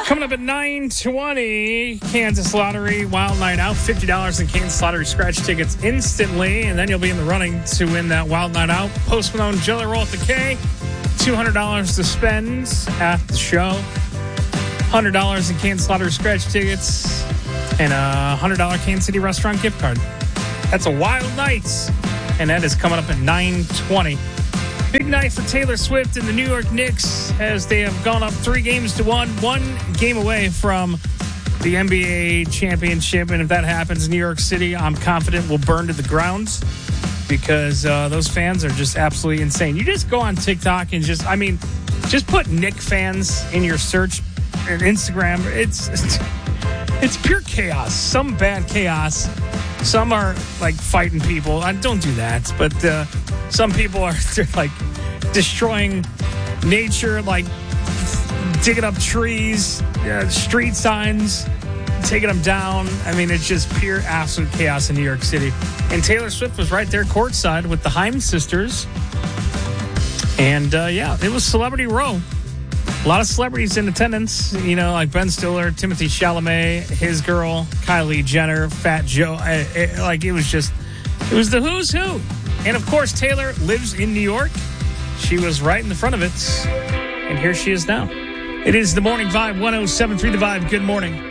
Coming up at 9:20, Kansas Lottery Wild Night Out. $50 in Kansas Lottery scratch tickets instantly, and then you'll be in the running to win that Wild Night Out. Post Malone Jelly Roll at the K. $200 to spend at the show. $100 in Kansas Lottery scratch tickets, and a $100 Kansas City restaurant gift card. That's a wild night, and that is coming up at 9:20. Big night for Taylor Swift and the New York Knicks as they have gone up 3-1, one game away from the NBA championship. And if that happens in New York City, I'm confident will burn to the ground because those fans are just absolutely insane. You just go on TikTok and just put Knick fans in your search and Instagram. It's pure chaos. Some bad chaos. Some are like fighting people. Don't do that. But some people are like destroying nature, like digging up trees, street signs, taking them down. I mean, it's just pure absolute chaos in New York City. And Taylor Swift was right there courtside with the Haim sisters. And it was Celebrity Row. A lot of celebrities in attendance, like Ben Stiller, Timothée Chalamet, his girl, Kylie Jenner, Fat Joe. It was the who's who. And, of course, Taylor lives in New York. She was right in the front of it. And here she is now. It is the Morning Vibe, 107.3 The Vibe. Good morning.